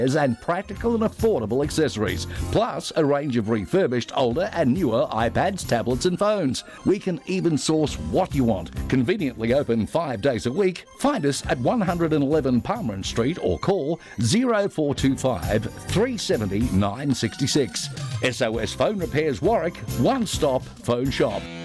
and practical and affordable accessories, plus a range of refurbished older and newer iPads, tablets and phones. We can even source what you want. Conveniently open 5 days a week. Find us at 111 Palmerin Street or call 0425 370 966. SOS Phone Repairs Warwick, one-stop phone shop.